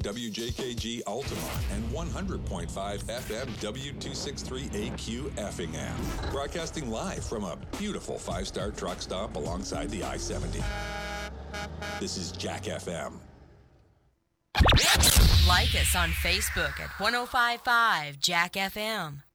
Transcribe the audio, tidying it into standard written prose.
WJKG Altamont and 100.5 FM W263AQ Effingham. Broadcasting live from a beautiful five-star truck stop alongside the I-70. This is Jack FM. Like us on Facebook at 105.5 Jack FM.